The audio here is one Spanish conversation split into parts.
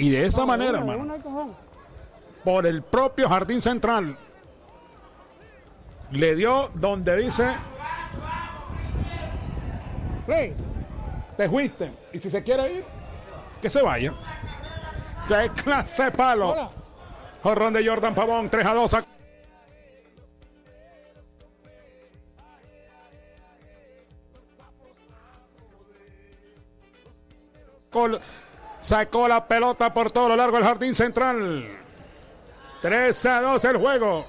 Y de esa manera, hermano, por el propio Jardín Central, le dio donde dice: te fuiste. Y si se quiere ir, que se vaya. ¡Qué clase de palo! Jorrón de Jordan Pavón, 3-2. Sacó la pelota por todo lo largo del Jardín Central. 3-2 el juego.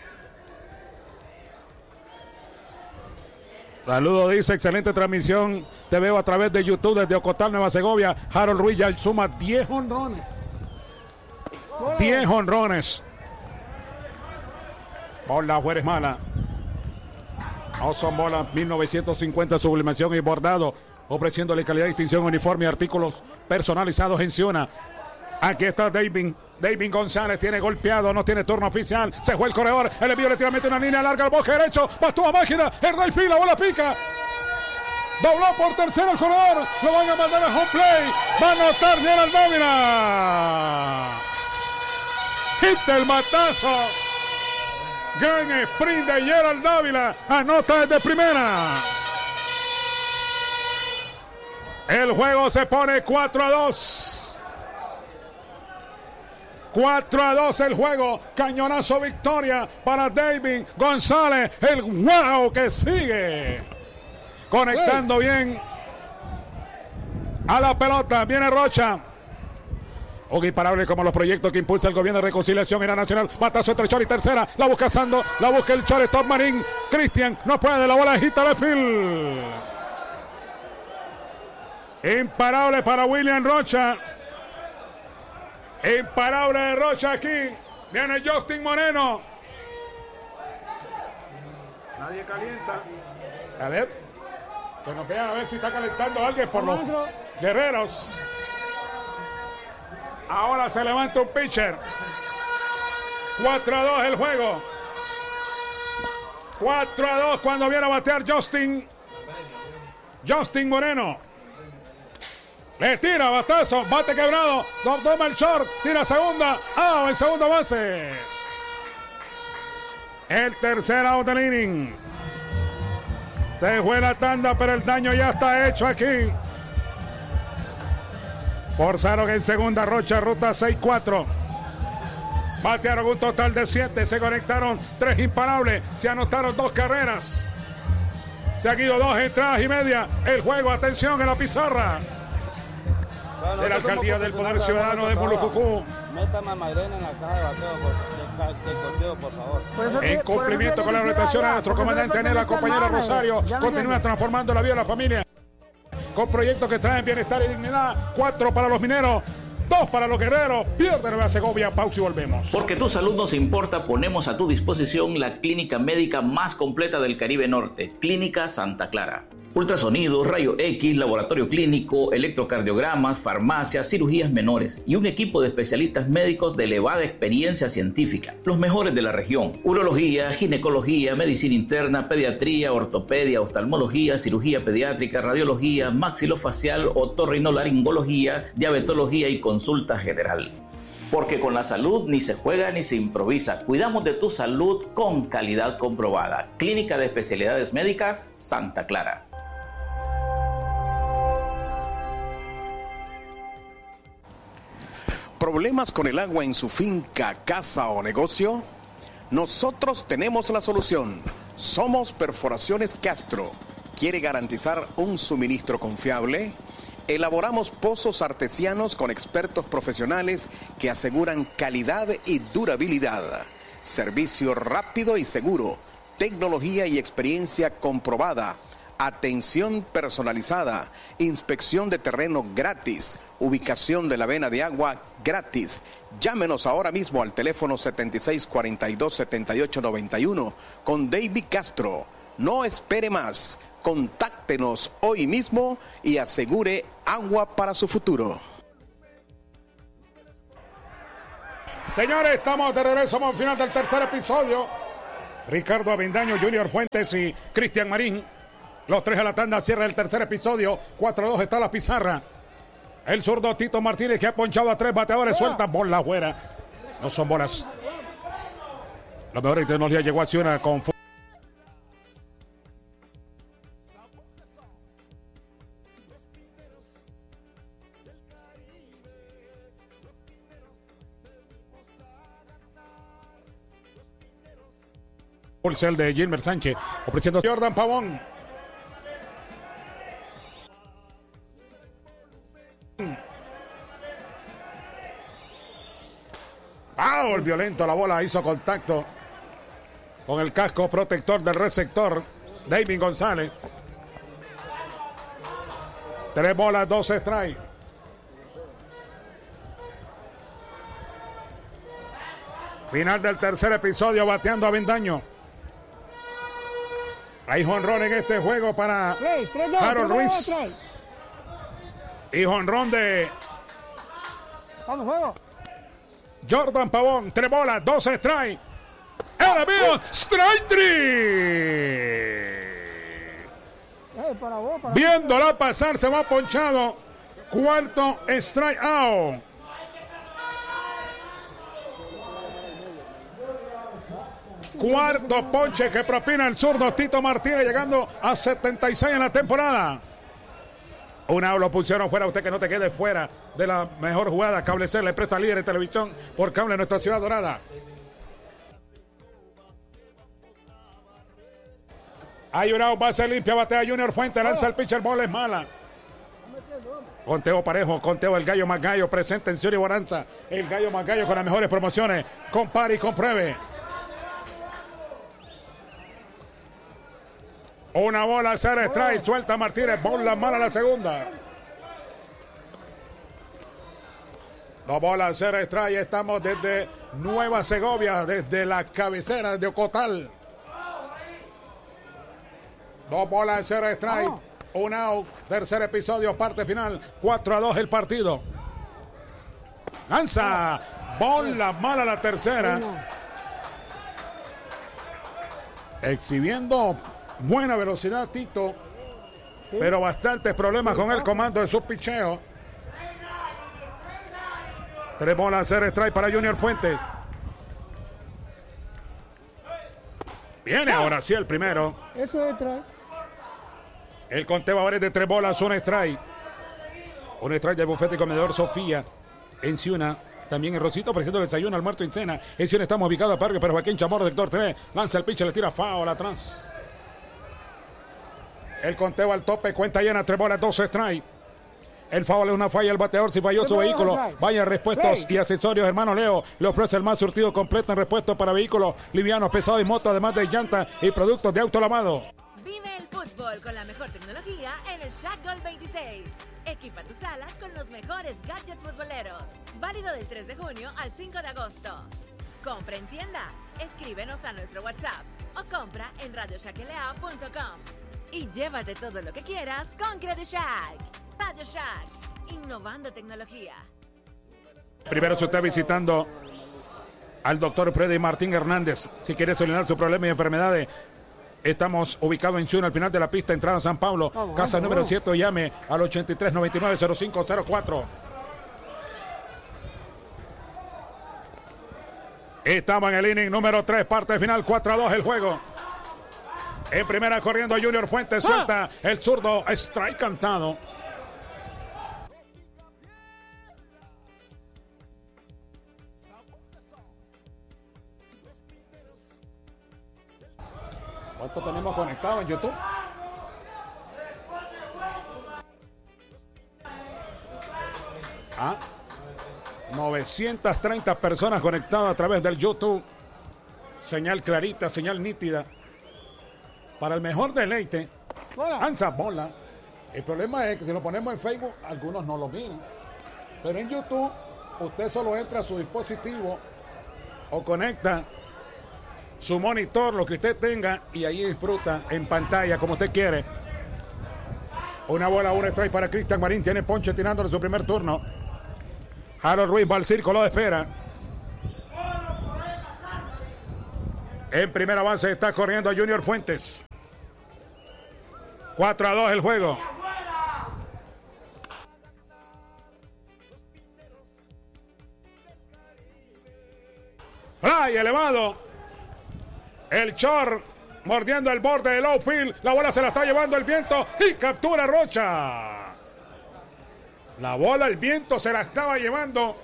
Saludo, dice, excelente transmisión. Te veo a través de YouTube desde Ocotal, Nueva Segovia. Harold Ruiz ya suma 10 honrones. 10 honrones. Bola Juárez mala. Awesome Bola 1950, sublimación y bordado, ofreciéndole calidad, distinción, uniforme y artículos personalizados en Ciuna. Aquí está David González, tiene golpeado, no tiene turno oficial. Se fue el corredor, el envío le tira, mete una línea larga al bosque derecho. Bastó a máquina, el right field, la bola pica. Dobló por tercera el corredor, lo van a mandar a home play. Va a anotar Gerald Dávila. Hit el matazo. Gran sprint de Gerald Dávila. Anota desde primera. El juego se pone 4-2. 4-2 el juego. Cañonazo victoria para David González. El wow que sigue. Conectando bien a la pelota. Viene Rocha. Un imparable como los proyectos que impulsa el gobierno de reconciliación en la nacional. Batazo entre short y tercera. La busca Sando. La busca el shortstop Marín. Cristian no puede. La bola agita de field. Imparable para William Rocha. Imparable de Rocha aquí. Viene Justin Moreno. Nadie calienta. A ver. Que nos vean a ver si está calentando alguien por los guerreros. Ahora se levanta un pitcher. 4-2 el juego. 4-2 cuando viene a batear Justin Moreno. Le tira batazo, bate quebrado, toma el short, tira segunda, en segunda base. El tercer out del inning. Se fue la tanda, pero el daño ya está hecho aquí. Forzaron en segunda Rocha, ruta 6-4. Batearon un total de 7, se conectaron 3 imparables, se anotaron 2 carreras. Se han ido 2 entradas y media. El juego, atención en la pizarra. De la Alcaldía del Poder Ciudadano de Mulucucú. Métame a Mairena en la caja de bateo, por favor. En cumplimiento con la orientación a nuestro comandante Anel, la compañera Rosario, continúa transformando la vida de la familia. Con proyectos que traen bienestar y dignidad. 4 para los mineros, 2 para los guerreros. Pierde Nueva Segovia. Pausa y volvemos. Porque tu salud nos importa, ponemos a tu disposición la clínica médica más completa del Caribe Norte, Clínica Santa Clara. Ultrasonidos, rayo X, laboratorio clínico, electrocardiogramas, farmacias, cirugías menores y un equipo de especialistas médicos de elevada experiencia científica. Los mejores de la región. Urología, ginecología, medicina interna, pediatría, ortopedia, oftalmología, cirugía pediátrica, radiología, maxilofacial, otorrinolaringología, diabetología y consulta general. Porque con la salud ni se juega ni se improvisa. Cuidamos de tu salud con calidad comprobada. Clínica de Especialidades Médicas Santa Clara. ¿Problemas con el agua en su finca, casa o negocio? Nosotros tenemos la solución. Somos Perforaciones Castro. ¿Quiere garantizar un suministro confiable? Elaboramos pozos artesianos con expertos profesionales que aseguran calidad y durabilidad. Servicio rápido y seguro. Tecnología y experiencia comprobada. Atención personalizada. Inspección de terreno gratis. Ubicación de la vena de agua gratis. Llámenos ahora mismo al teléfono 7642-7891 con David Castro. No espere más. Contáctenos hoy mismo y asegure agua para su futuro. Señores, estamos de regreso al final del tercer episodio. Ricardo Avendaño, Junior Fuentes y Cristian Marín. Los 3 a la tanda, cierra el tercer episodio. 4-2 está la pizarra. El zurdo Tito Martínez, que ha ponchado a 3 bateadores. Suelta bola afuera. No son bolas. La mejor tecnología llegó a Ciuna con Pulsel de Gilmer Sánchez, ofreciendo Jordan Pavón. Foul violento, la bola hizo contacto con el casco protector del receptor David González. 3 bolas, 2 strikes. Final del tercer episodio, bateando a Avendaño. Hay jonrón en este juego para Harold Ruiz. Y jonrón de Jordan Pavón. 3 bolas, 2 strikes. El amigo strike 3. Viéndola pasar, se va ponchado. Cuarto strike out. Cuarto ponche que propina el zurdo Tito Martínez, llegando a 76 en la temporada. Una lo pusieron fuera, usted que no te quede fuera de la mejor jugada. Cable C, la empresa líder de televisión por cable en nuestra ciudad dorada. Hay una base limpia, batea Junior Fuentes, lanza el pitcher, bola es mala. Conteo parejo, conteo el gallo más gallo, presente en Ciudad y Bonanza. El gallo más gallo con las mejores promociones. Compare y compruebe. Una bola, 0 strike, suelta Martínez, bola mala la segunda. 2 bolas, 0 strike, estamos desde Nueva Segovia, desde la cabecera de Ocotal. 2 bolas, 0 strike, 1 out, tercer episodio, parte final, 4-2 el partido. Lanza, bola mala la tercera. Exhibiendo buena velocidad Tito, pero bastantes problemas con el comando de su picheo. 3 bolas, 0 strike para Junior Fuentes. Viene ahora sí el primero. Eso es strike. El conteo ahora es de 3 bolas, 1 strike. Un strike del bufete y comedor Sofía en Ciuna. También el Rosito ofreciendo el desayuno, almuerzo y cena. En Ciuna estamos ubicados a Parque, pero Joaquín Chamorro, sector 3. Lanza el pitcher, le tira foul atrás. El conteo al tope, cuenta llena, 3 bolas, 2 strike. El foul es una falla, el bateador si falló su vehículo. Vaya repuestos y accesorios, hermano Leo. Le ofrece el más surtido completo en repuestos para vehículos livianos, pesados y motos, además de llantas y productos de auto lavado. Vive el fútbol con la mejor tecnología en el Shack Gold 26. Equipa tu sala con los mejores gadgets futboleros. Válido del 3 de junio al 5 de agosto. Compra en tienda, escríbenos a nuestro WhatsApp o compra en radioshackla.com. Y llévate todo lo que quieras con CrediShack. Radio Shack, innovando tecnología. Primero, si usted visitando al doctor Freddy Martín Hernández, si quiere solucionar sus problemas y enfermedades, estamos ubicados en Ciuna, al final de la pista, entrada a San Pablo, casa número 7, llame al 8399-0504. Estamos en el inning número 3, parte final, 4-2 el juego. En primera corriendo Junior Fuentes, suelta el zurdo, strike cantado. ¿Cuánto tenemos conectado en YouTube? Ah, 930 personas conectadas a través del YouTube. Señal clarita, señal nítida. Para el mejor deleite. Lanza bola. El problema es que si lo ponemos en Facebook, algunos no lo miran. Pero en YouTube, usted solo entra a su dispositivo o conecta su monitor, lo que usted tenga, y ahí disfruta en pantalla como usted quiere. Una bola, un strike para Cristian Marín. Tiene ponche tirándole su primer turno. Harold Ruiz va al círculo de espera. En primera base está corriendo a Junior Fuentes. 4-2 el juego. Fly elevado. El short mordiendo el borde del outfield. La bola se la está llevando el viento y captura Rocha. La bola, el viento se la estaba llevando.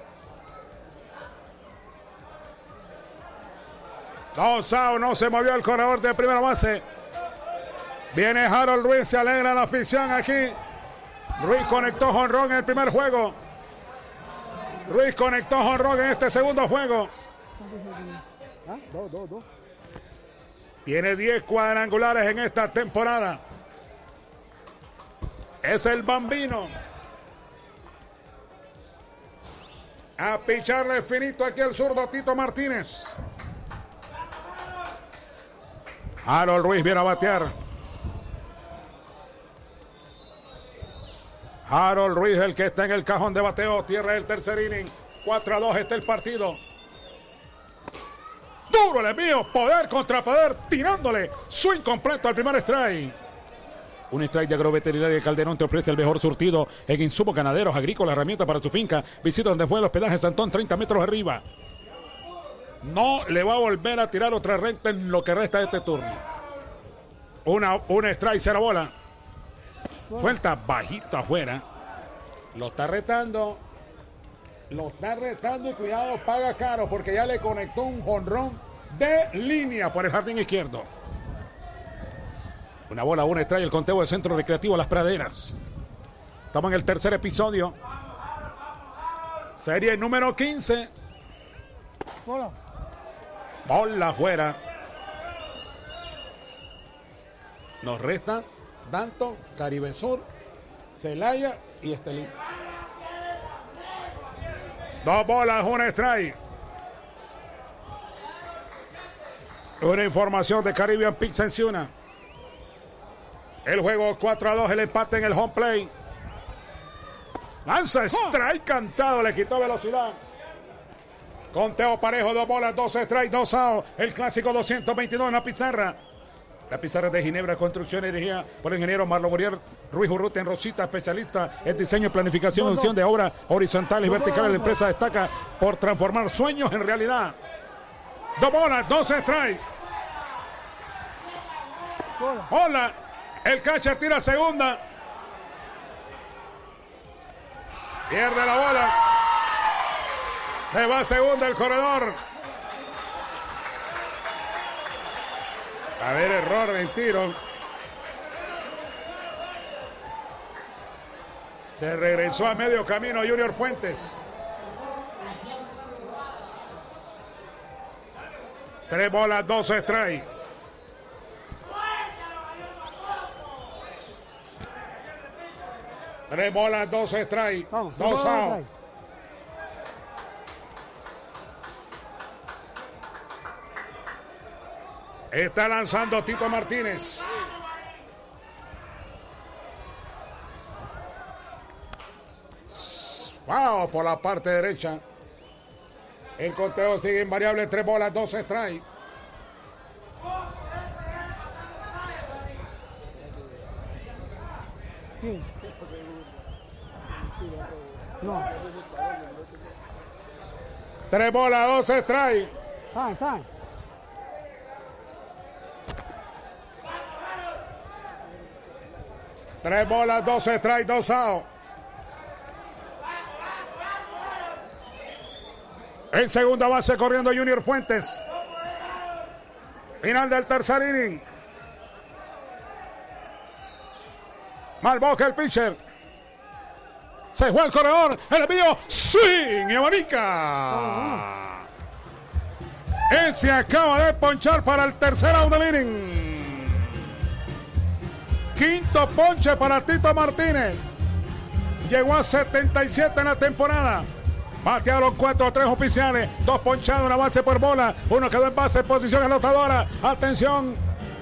No se movió el corredor de primera base. Viene Harold Ruiz, se alegra la afición aquí. Ruiz conectó jonrón en el primer juego. Ruiz conectó jonrón en este segundo juego. Tiene 10 cuadrangulares en esta temporada. Es el Bambino. A picharle finito aquí el zurdo Tito Martínez. Harold Ruiz viene a batear. Harold Ruiz, el que está en el cajón de bateo. Tierra el tercer inning. 4-2 está el partido. Duro el envío. Poder contra poder. Tirándole. Swing completo al primer strike. Un strike de Agroveterinaria de Calderón te ofrece el mejor surtido en insumos ganaderos, agrícolas, herramientas para su finca. Visita donde fue el hospedaje Santón, 30 metros arriba. No le va a volver a tirar otra recta en lo que resta de este turno. Un strike, 0 bola. Suelta bajito afuera. Lo está retando. Y cuidado, paga caro porque ya le conectó un jonrón de línea por el jardín izquierdo. Una bola, un strike, el conteo del Centro Recreativo Las Praderas. Estamos en el tercer episodio. Serie número 15. Bola afuera. Nos restan Danton, Caribe Sur, Celaya y Estelín. 2 bolas, un strike. Una información de Caribbean Pix en Ciuna. El juego 4-2, el empate en el home play. Lanza strike cantado, le quitó velocidad. Conteo parejo, 2 bolas, 2 strikes, 2 outs. El clásico 222 en la pizarra. La pizarra de Ginebra Construcciones, dirigida por el ingeniero Marlon Muriel Ruiz Urrutia en Rosita, especialista en diseño y planificación y gestión de obras horizontales y verticales. La empresa destaca por transformar sueños en realidad. 2 bolas, 2 strikes. Bola. El catcher tira segunda. Pierde la bola. Se va a segunda el corredor. A ver, error en tiro. Se regresó a medio camino Junior Fuentes. 3 bolas, 2 strikes. Tres bolas, 2 strikes, 2 outs. Está lanzando Tito Martínez. Wow, por la parte derecha. El conteo sigue invariable, 3 bolas, 2 strikes. No. 3 bolas, 2 strikes. Time. 3 bolas, 2 strikes, 2 outs. En segunda base corriendo Junior Fuentes. Final del tercer inning. Malboca el pitcher. Se juega el corredor. El envío. Swing y abanica. Ese acaba de ponchar para el tercer out del inning. Quinto ponche para Tito Martínez. Llegó a 77 en la temporada. Batearon 4-3 oficiales. 2 ponchados, 1 base por bola. 1 quedó en base, posición anotadora. Atención.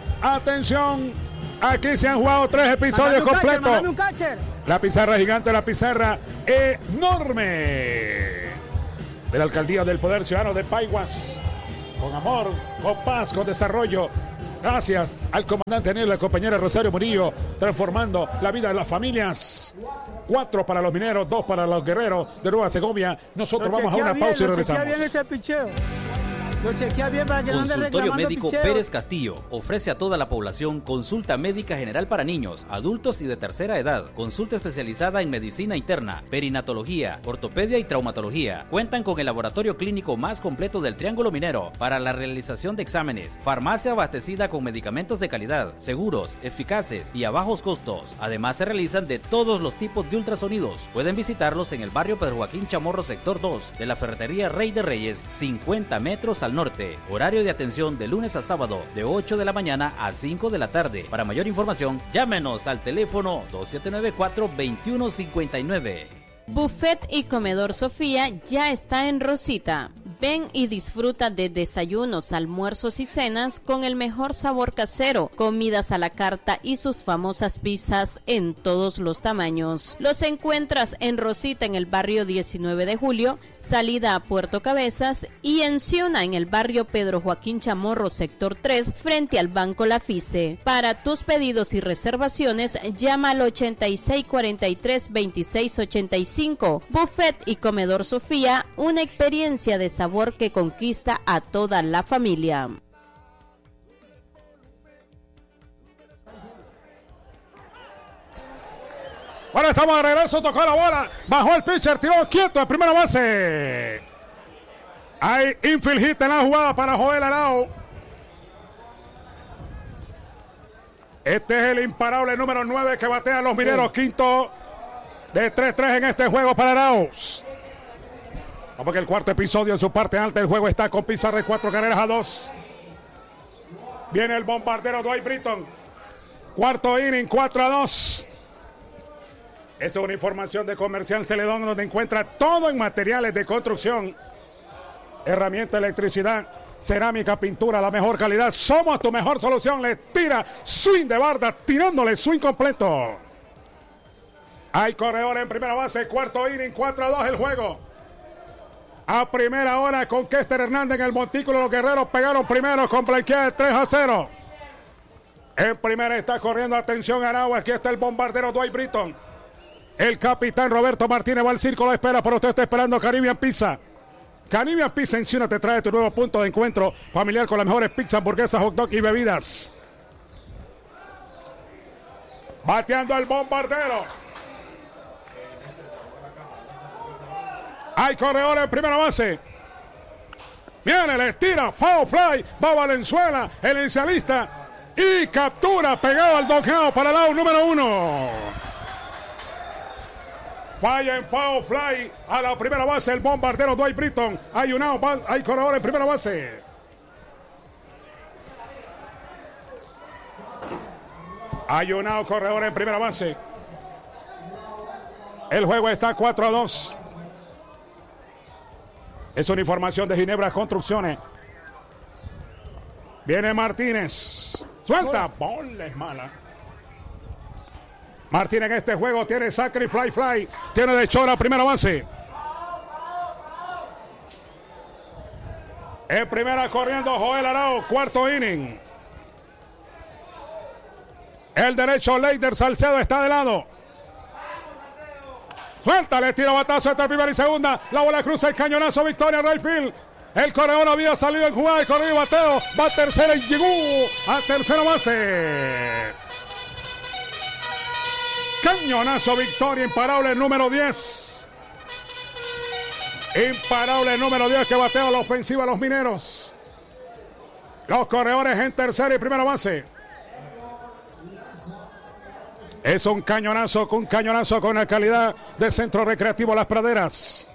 Aquí se han jugado 3 episodios completos. La pizarra gigante, la pizarra enorme de la Alcaldía del Poder Ciudadano de Paiguas. Con amor, con paz, con desarrollo. Gracias al comandante Daniel y la compañera Rosario Murillo, transformando la vida de las familias. 4 para los mineros, 2 para los guerreros de Nueva Segovia. Nosotros vamos a una pausa y regresamos. Bien ese picheo. Lo chequea bien para que no ande Consultorio reclamando Médico picheo. Pérez Castillo ofrece a toda la población consulta médica general para niños, adultos y de tercera edad, consulta especializada en medicina interna, perinatología, ortopedia y traumatología. Cuentan con el laboratorio clínico más completo del Triángulo Minero para la realización de exámenes, farmacia abastecida con medicamentos de calidad, seguros, eficaces y a bajos costos. Además se realizan de todos los tipos de ultrasonidos. Pueden visitarlos en el barrio Pedro Joaquín Chamorro, sector 2 de la ferretería Rey de Reyes, 50 metros al norte. Horario de atención de lunes a sábado de 8 de la mañana a 5 de la tarde. Para mayor información, llámenos al teléfono 2794-2159. Buffet y Comedor Sofía ya está en Rosita. Ven y disfruta de desayunos, almuerzos y cenas con el mejor sabor casero, comidas a la carta y sus famosas pizzas en todos los tamaños. Los encuentras en Rosita en el barrio 19 de Julio, salida a Puerto Cabezas, y en Ciuna en el barrio Pedro Joaquín Chamorro, sector 3, frente al Banco La Fice. Para tus pedidos y reservaciones, llama al 8643-2685. Buffet y Comedor Sofía, una experiencia de sabor que conquista a toda la familia. Bueno, estamos de regreso, tocó la bola, bajó el pitcher, tiró quieto en primera base. Hay infield hit en la jugada para Joel Arao. Este es el imparable número 9 que batea a los Mineros, quinto de 3-3 en este juego para Arauz. Vamos que el cuarto episodio en su parte alta, el juego está con pizarra de 4-2. Viene el bombardero Dwight Britton. Cuarto inning, 4-2. Esa es una información de Comercial Celedón, donde encuentra todo en materiales de construcción, herramienta, electricidad, cerámica, pintura, la mejor calidad. Somos tu mejor solución. Le tira swing de barda, tirándole swing completo. Hay corredor en primera base, cuarto inning, 4-2 el juego. A primera hora con Kester Hernández en el montículo. Los guerreros pegaron primero con blanqueada de 3-0. En primera está corriendo, atención Arau. Aquí está el bombardero Dwight Britton. El capitán Roberto Martínez va al círculo de espera, pero usted está esperando Caribbean Pizza. Caribbean Pizza en Ciuna te trae tu nuevo punto de encuentro familiar con las mejores pizzas, hamburguesas, hot dog y bebidas. Bateando el bombardero. Hay corredor en primera base. Viene, le tira, foul fly, va Valenzuela, el inicialista, y captura, pegado al doqueo para el out número 1. Falla en foul fly a la primera base el bombardero Dwight Britton. Hay un out, hay corredor en primera base. Hay un out, corredor en primera base. El juego está 4-2. Es una información de Ginebra Construcciones. Viene Martínez. Suelta. Bola es mala. Martínez en este juego tiene sacre y fly. Tiene de chora primera base. En primera corriendo Joel Arao. Cuarto inning. El derecho Leider Salcedo está de lado. Suelta, le tira batazo entre primera y segunda. La bola cruza el cañonazo, victoria Rayfield. El corredor había salido en jugada, el corredor y bateo. Va a tercera y llegó a tercera base. Cañonazo, victoria, imparable número 10. Imparable número 10 que batea a la ofensiva a los Mineros. Los corredores en tercera y primera base. Es un cañonazo con la calidad de Centro Recreativo Las Praderas.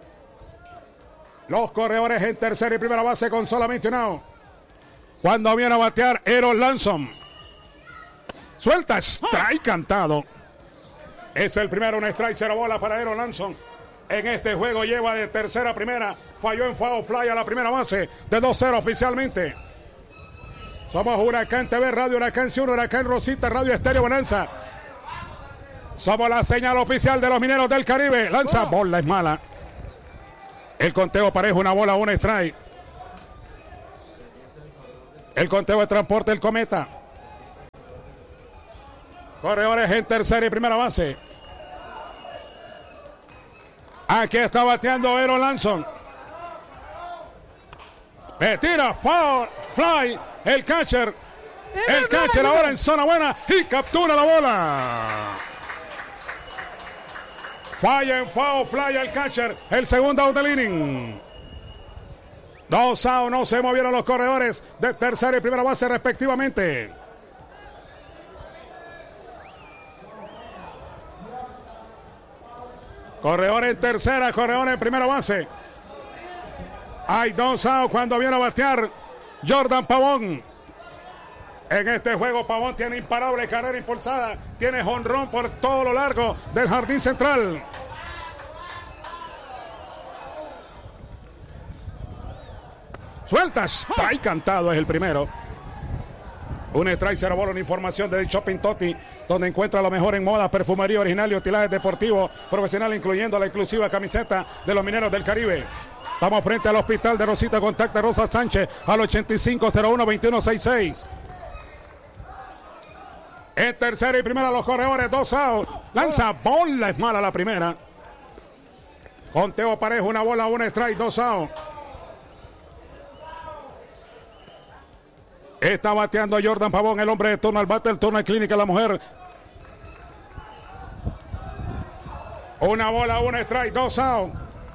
Los corredores en tercera y primera base con solamente un out. Cuando viene a batear Aaron Lanson. Suelta, strike cantado. Es el primero, un strike, 0 bola para Aaron Lanson. En este juego lleva de tercera a primera. Falló en foul fly a la primera base de 2-0 oficialmente. Somos Huracán TV, Radio Huracán Ciudad, Huracán Rosita, Radio Estéreo Bonanza. Somos la señal oficial de los Mineros del Caribe. Lanza, bola es mala. El conteo pareja una bola, un strike. El conteo de transporte, el Cometa. Corredores en tercera y primera base. Aquí está bateando Aaron Lanson. Le tira foul, fly, el catcher. El catcher ahora en zona buena y captura la bola. Falla en foul, fly el catcher. El segundo out del inning. 2 out, no se movieron los corredores de tercera y primera base respectivamente. Corredor en tercera, corredor en primera base. Hay 2 out cuando viene a batear Jordan Pavón. En este juego Pavón tiene imparable carrera impulsada. Tiene jonrón por todo lo largo del jardín central. Suelta, strike cantado es el primero. Un strike, 0 bola, una información de Shopping Toti, donde encuentra lo mejor en moda, perfumería original y utilajes deportivos profesional, incluyendo la exclusiva camiseta de los Mineros del Caribe. Estamos frente al hospital de Rosita. Contacta a Rosa Sánchez al 8501-2166. En tercera y primera los corredores, 2 out. Lanza bola, es mala la primera. Conteo parejo, una bola, un strike, 2 out. Está bateando Jordan Pavón, el hombre de turno al bate, el turno de clínica, la mujer. Una bola, un strike, 2 out.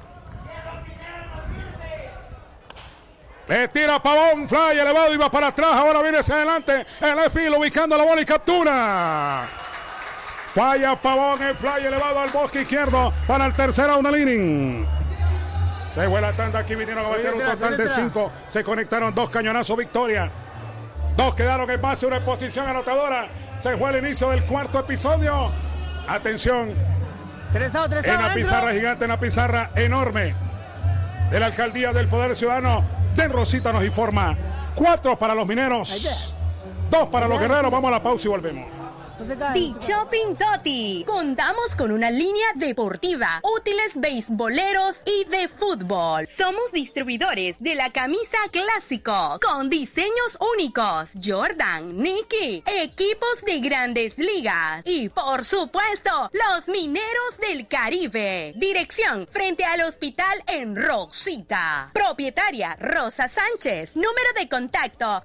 Le tira Pavón, fly elevado y va para atrás. Ahora viene hacia adelante. El Efil ubicando la bola y captura. Falla Pavón, el fly elevado al bosque izquierdo para el tercer out del inning. De buena tanda, aquí vinieron a bater un total de 5. Se conectaron 2 cañonazos, victoria. 2 quedaron en base, una posición anotadora. Se fue el inicio del cuarto episodio. Atención. 3 out, en la pizarra gigante, en la pizarra enorme de la Alcaldía del Poder Ciudadano. Den Rosita nos informa. 4 para los Mineros, 2 para los Guerreros. Vamos a la pausa y volvemos. Shopping Toti. Contamos con una línea deportiva, útiles beisboleros y de fútbol. Somos distribuidores de la camisa clásico con diseños únicos. Jordan, Nike, equipos de grandes ligas y por supuesto los Mineros del Caribe. Dirección frente al hospital en Rosita. Propietaria Rosa Sánchez. Número de contacto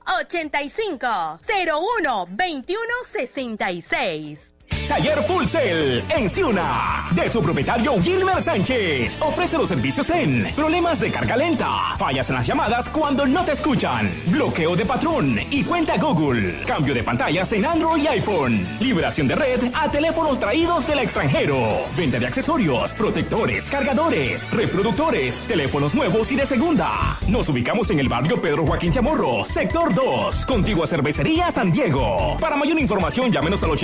8501-2166. Taller Full Cell en Ciuna, de su propietario Gilmer Sánchez. Ofrece los servicios en problemas de carga lenta, fallas en las llamadas cuando no te escuchan, bloqueo de patrón y cuenta Google, cambio de pantallas en Android y iPhone, liberación de red a teléfonos traídos del extranjero, venta de accesorios, protectores, cargadores, reproductores, teléfonos nuevos y de segunda. Nos ubicamos en el barrio Pedro Joaquín Chamorro, sector 2, contigua Cervecería San Diego. Para mayor información llámenos al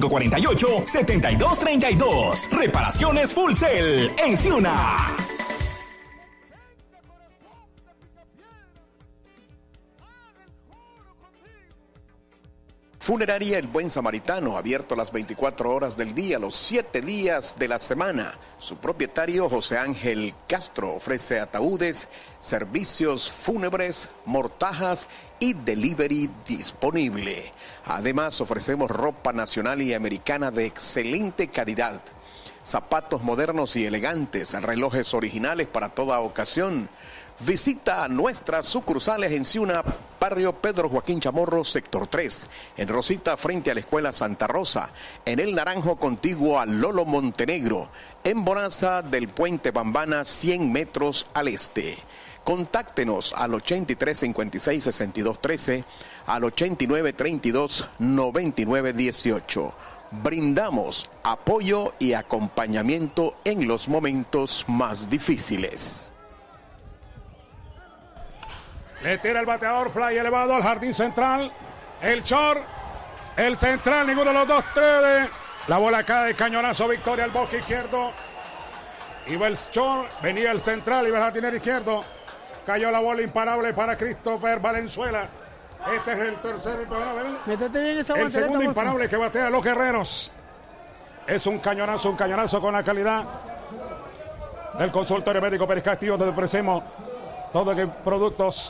8548-7232. Reparaciones Full Cell en Ciuna. Funeraria El Buen Samaritano, abierto las 24 horas del día, los 7 días de la semana. Su propietario, José Ángel Castro, ofrece ataúdes, servicios fúnebres, mortajas y delivery disponible. Además, ofrecemos ropa nacional y americana de excelente calidad, zapatos modernos y elegantes, relojes originales para toda ocasión. Visita nuestras sucursales en Ciuna, barrio Pedro Joaquín Chamorro, sector 3, en Rosita frente a la Escuela Santa Rosa, en El Naranjo contiguo a Lolo Montenegro, en Bonaza del Puente Bambana 100 metros al este. Contáctenos al 8356-6213, al 8932-9918. Brindamos apoyo y acompañamiento en los momentos más difíciles. Le tira el bateador, fly elevado al jardín central. El short, el central, ninguno de los dos trede. La bola cae de cañonazo, victoria al bosque izquierdo. Iba el short, venía el central, iba el jardinero izquierdo. Cayó la bola imparable para Christopher Valenzuela. Este es el tercer. Métete bien esa el segundo imparable que batea a los Guerreros. Es un cañonazo con la calidad del consultorio médico Pérez Castillo, donde ofrecemos todos los productos.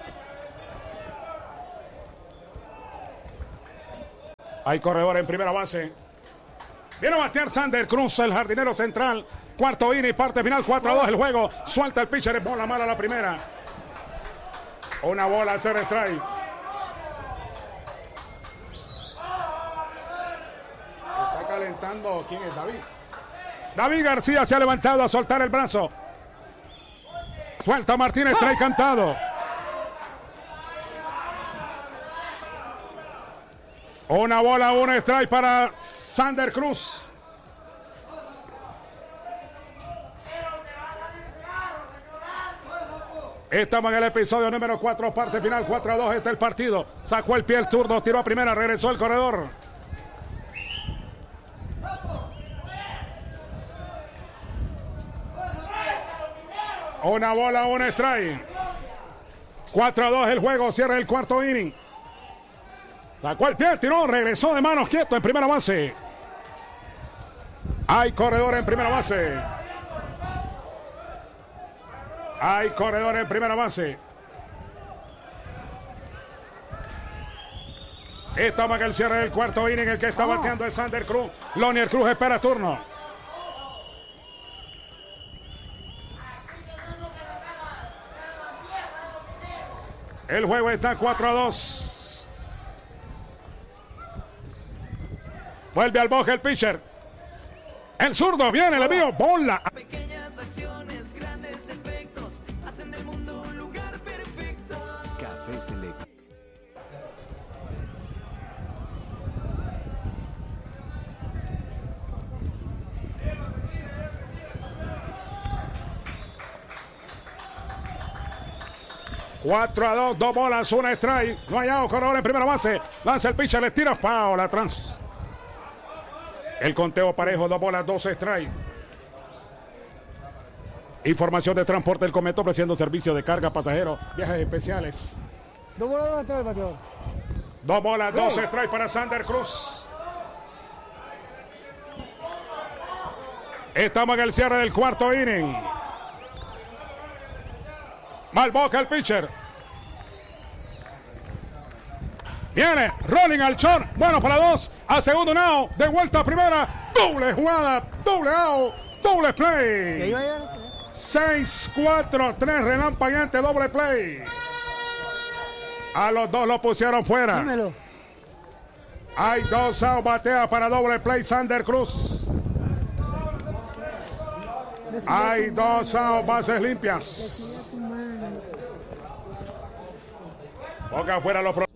Hay corredor en primera base. Viene a batear Sander Cruz, el jardinero central. Cuarto inning, parte final, 4-2 el juego. Suelta el pitcher, es bola mala la primera. Una bola, 0 strike. Está calentando. ¿Quién es? David. David García se ha levantado a soltar el brazo. Suelta Martínez, strike cantado. Una bola, un strike para Sander Cruz. Estamos en el episodio número 4, parte final, 4-2, está el partido. Sacó el pie el zurdo, tiró a primera, regresó al corredor. Una bola, un strike. 4-2 el juego, cierra el cuarto inning. Sacó el pie, tiró, regresó de manos quieto en primera base. Hay corredor en primera base. Hay corredor en primera base. Estamos en el cierre del cuarto inning. El que está bateando es Sander Cruz. Lonier Cruz espera turno. El juego está 4-2. Vuelve al boje el pitcher. El zurdo viene, le envío bola. Pequeñas acciones, grandes efectos, hacen del mundo un lugar perfecto. Café Select. Cuatro a 2, 2 bolas, 1 strike. No hay out, corredor en primera base. Lanza el pitcher, le tira foul atrás. El conteo parejo, 2 bolas, 2 strike. Información de transporte del Cometo ofreciendo servicio de carga pasajero, viajes especiales. 2 bolas, 2 strike, bateador. 2 bolas, 2 strike para Sander Cruz. Estamos en el cierre del cuarto inning. Mal boca el pitcher. Viene, rolling al short. Bueno para 2. A segundo out. De vuelta a primera. Doble jugada. Doble out. Doble play. 6-4-3 relampagueante. Doble play. A los dos lo pusieron fuera. Dímelo. Hay 2 out. Batea para doble play Sander Cruz. Hay 2 out. Bases limpias. Boca afuera los